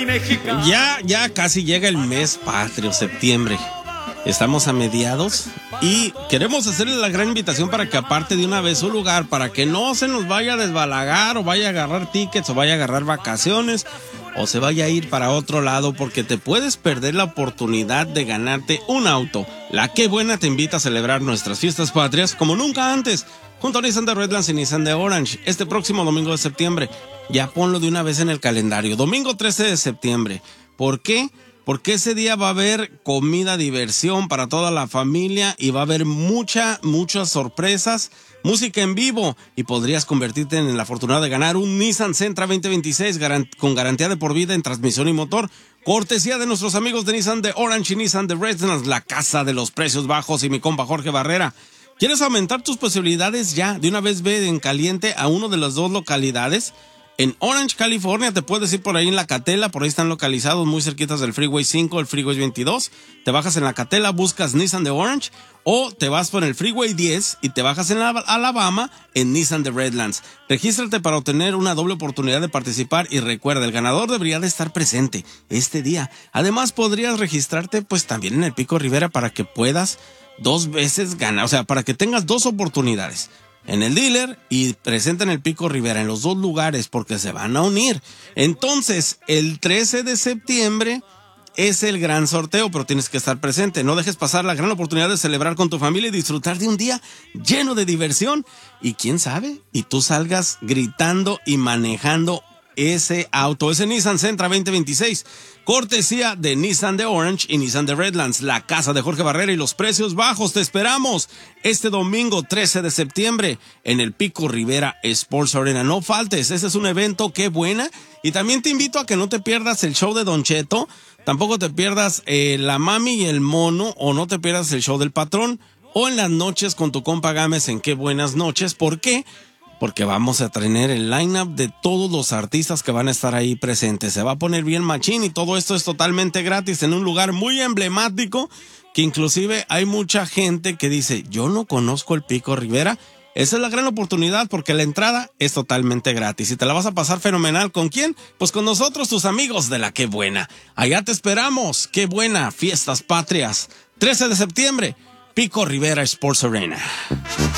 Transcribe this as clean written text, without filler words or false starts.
mexicano. Ya casi llega el mes patrio, septiembre. Estamos a mediados y queremos hacerle la gran invitación para que aparte de una vez su lugar, para que no se nos vaya a desbalagar o vaya a agarrar tickets o vaya a agarrar vacaciones o se vaya a ir para otro lado, porque te puedes perder la oportunidad de ganarte un auto. La Qué Buena te invita a celebrar nuestras fiestas patrias como nunca antes, junto a Nissan de Redlands y Nissan de Orange, este próximo domingo de septiembre. Ya ponlo de una vez en el calendario, domingo 13 de septiembre. ¿Por qué? Porque ese día va a haber comida, diversión para toda la familia y va a haber muchas sorpresas, música en vivo y podrías convertirte en el afortunado de ganar un Nissan Sentra 2026 con garantía de por vida en transmisión y motor, cortesía de nuestros amigos de Nissan de Orange y Nissan de Redlands, la casa de los precios bajos, y mi compa Jorge Barrera. ¿Quieres aumentar tus posibilidades ya? De una vez ve en caliente a uno de las dos localidades. En Orange, California, te puedes ir por ahí en La Catela, por ahí están localizados muy cerquitas del Freeway 5, el Freeway 22. Te bajas en La Catela, buscas Nissan de Orange, o te vas por el Freeway 10 y te bajas en Alabama en Nissan de Redlands. Regístrate para obtener una doble oportunidad de participar y recuerda, el ganador debería de estar presente este día. Además, podrías registrarte pues también en el Pico Rivera para que puedas 2 veces ganar, o sea, para que tengas 2 oportunidades. En el dealer y presenta en el Pico Rivera, en los 2 lugares, porque se van a unir. Entonces, el 13 de septiembre es el gran sorteo, pero tienes que estar presente. No dejes pasar la gran oportunidad de celebrar con tu familia y disfrutar de un día lleno de diversión. Y quién sabe, y tú salgas gritando y manejando ese auto, ese Nissan Sentra 2026, cortesía de Nissan de Orange y Nissan de Redlands, la casa de Jorge Barrera y los precios bajos. Te esperamos este domingo 13 de septiembre en el Pico Rivera Sports Arena. No faltes, ese es un evento Qué Buena. Y también te invito a que no te pierdas el show de Don Cheto, tampoco te pierdas la Mami y el Mono, o no te pierdas el show del Patrón, o en las noches con tu compa Gámez en Qué Buenas Noches. ¿Por qué? Porque vamos a tener el line-up de todos los artistas que van a estar ahí presentes. Se va a poner bien machín y todo esto es totalmente gratis en un lugar muy emblemático que inclusive hay mucha gente que dice, yo no conozco el Pico Rivera. Esa es la gran oportunidad porque la entrada es totalmente gratis y te la vas a pasar fenomenal. ¿Con quién? Pues con nosotros, tus amigos de la Qué Buena. Allá te esperamos. Qué Buena, Fiestas Patrias. 13 de septiembre, Pico Rivera Sports Arena.